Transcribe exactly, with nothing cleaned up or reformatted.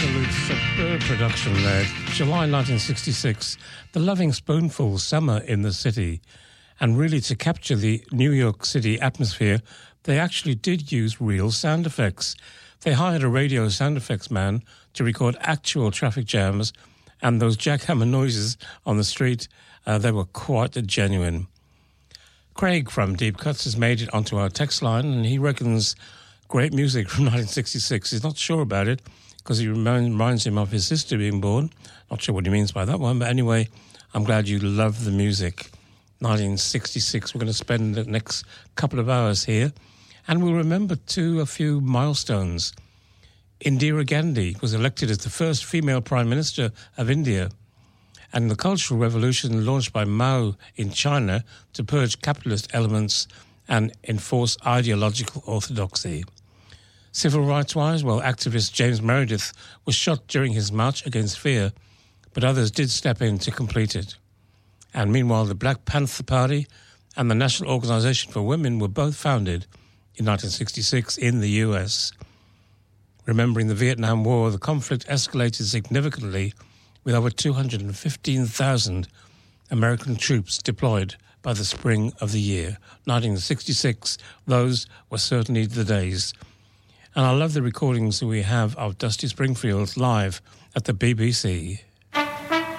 absolute superb production there. July nineteen sixty-six, The Loving Spoonful, Summer in the City. And really, to capture the New York City atmosphere, they actually did use real sound effects. They hired a radio sound effects man to record actual traffic jams, and those jackhammer noises on the street, uh, they were quite genuine. Craig from Deep Cuts has made it onto our text line, and he reckons great music from nineteen sixty-six. He's not sure about it because it reminds him of his sister being born. Not sure what he means by that one, but anyway, I'm glad you love the music. nineteen sixty-six, we're going to spend the next couple of hours here, and we'll remember too a few milestones. Indira Gandhi was elected as the first female Prime Minister of India, and the Cultural Revolution launched by Mao in China to purge capitalist elements and enforce ideological orthodoxy. Civil rights-wise, well, activist James Meredith was shot during his march against fear, but others did step in to complete it. And meanwhile, the Black Panther Party and the National Organization for Women were both founded in nineteen sixty-six in the U S. Remembering the Vietnam War, the conflict escalated significantly with over two hundred fifteen thousand American troops deployed by the spring of the year. nineteen sixty-six, those were certainly the days. And I love the recordings that we have of Dusty Springfield live at the B B C.